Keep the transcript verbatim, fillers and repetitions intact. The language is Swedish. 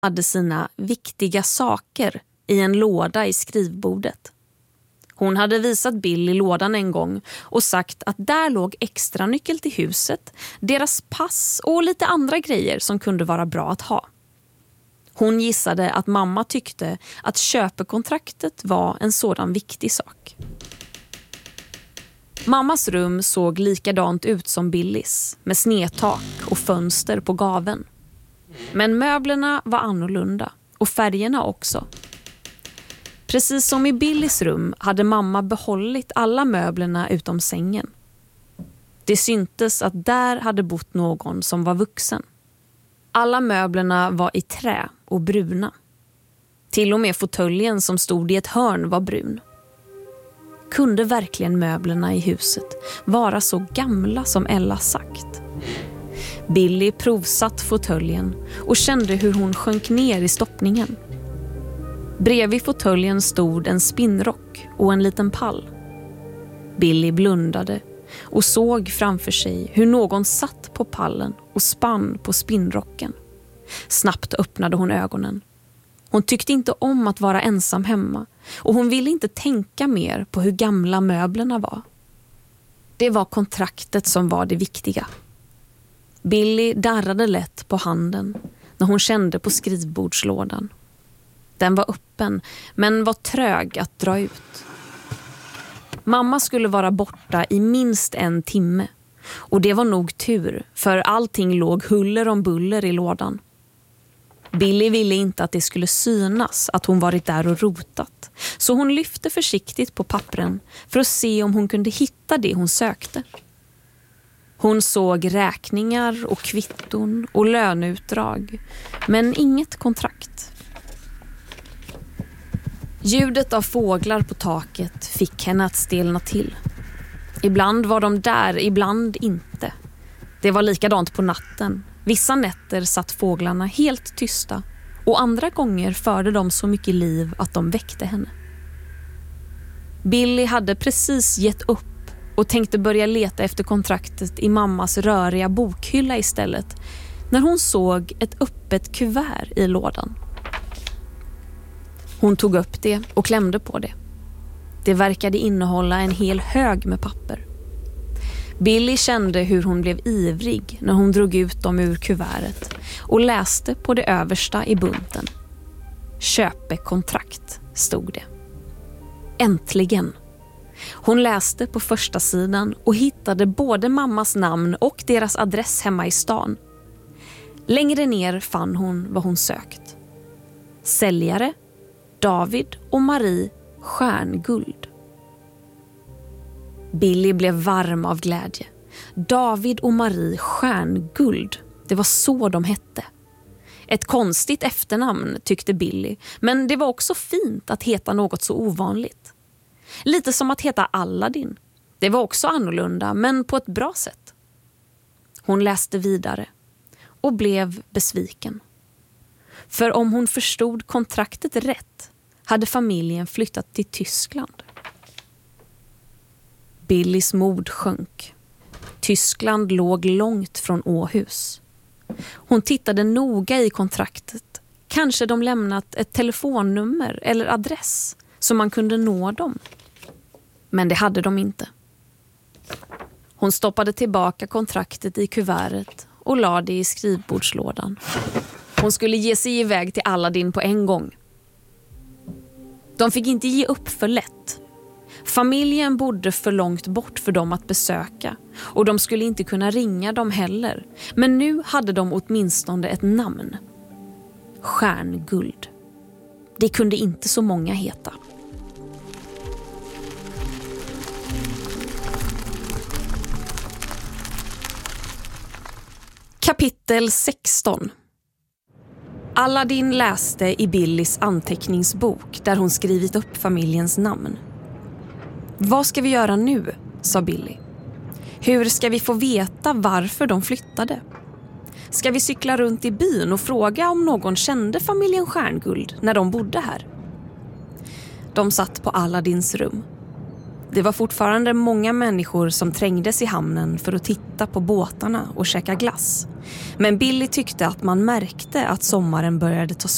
hade sina viktiga saker i en låda i skrivbordet. Hon hade visat Billy lådan en gång och sagt att där låg extra nyckel till huset, deras pass och lite andra grejer som kunde vara bra att ha. Hon gissade att mamma tyckte att köpekontraktet var en sådan viktig sak. Mammas rum såg likadant ut som Billys, med snedtak och fönster på gaveln. Men möblerna var annorlunda och färgerna också. Precis som i Billys rum hade mamma behållit alla möblerna utom sängen. Det syntes att där hade bott någon som var vuxen. Alla möblerna var i trä och bruna. Till och med fåtöljen som stod i ett hörn var brun. Kunde verkligen möblerna i huset vara så gamla som Ella sagt? Billy provsatt fåtöljen och kände hur hon sjönk ner i stoppningen. Bredvid fåtöljen stod en spinnrock och en liten pall. Billy blundade och såg framför sig hur någon satt på pallen och spann på spinnrocken. Snabbt öppnade hon ögonen. Hon tyckte inte om att vara ensam hemma och hon ville inte tänka mer på hur gamla möblerna var. Det var kontraktet som var det viktiga. Billy darrade lätt på handen när hon kände på skrivbordslådan. Den var öppen men var trög att dra ut. Mamma skulle vara borta i minst en timme och det var nog tur för allting låg huller om buller i lådan. Billy ville inte att det skulle synas att hon varit där och rotat, så hon lyfte försiktigt på pappren för att se om hon kunde hitta det hon sökte. Hon såg räkningar och kvitton och löneutdrag, men inget kontrakt. Ljudet av fåglar på taket fick henne att stelna till. Ibland var de där, ibland inte. Det var likadant på natten. Vissa nätter satt fåglarna helt tysta och andra gånger förde de så mycket liv att de väckte henne. Billy hade precis gett upp och tänkte börja leta efter kontraktet i mammas röriga bokhylla istället när hon såg ett öppet kuvert i lådan. Hon tog upp det och klämde på det. Det verkade innehålla en hel hög med papper. Billy kände hur hon blev ivrig när hon drog ut dem ur kuvertet och läste på det översta i bunten. Köpekontrakt stod det. Äntligen! Hon läste på första sidan och hittade både mammas namn och deras adress hemma i stan. Längre ner fann hon vad hon sökt. Säljare David och Marie Stjärnguld. Billy blev varm av glädje. David och Marie Stjärnguld, det var så de hette. Ett konstigt efternamn tyckte Billy, men det var också fint att heta något så ovanligt. Lite som att heta Aladdin. Det var också annorlunda, men på ett bra sätt. Hon läste vidare och blev besviken. För om hon förstod kontraktet rätt hade familjen flyttat till Tyskland. Billys mod sjönk. Tyskland låg långt från Åhus. Hon tittade noga i kontraktet. Kanske de lämnat ett telefonnummer eller adress så man kunde nå dem. Men det hade de inte. Hon stoppade tillbaka kontraktet i kuvertet och la det i skrivbordslådan. Hon skulle ge sig iväg till Aladdin på en gång. De fick inte ge upp för lätt. Familjen bodde för långt bort för dem att besöka och de skulle inte kunna ringa dem heller. Men nu hade de åtminstone ett namn. Stjärnguld. Det kunde inte så många heta. Kapitel sexton. Aladdin läste i Billys anteckningsbok där hon skrivit upp familjens namn. Vad ska vi göra nu? Sa Billy. Hur ska vi få veta varför de flyttade? Ska vi cykla runt i byn och fråga om någon kände familjen Stjärnguld när de bodde här? De satt på Aladdins rum. Det var fortfarande många människor som trängdes i hamnen för att titta på båtarna och käka glass. Men Billy tyckte att man märkte att sommaren började ta slut.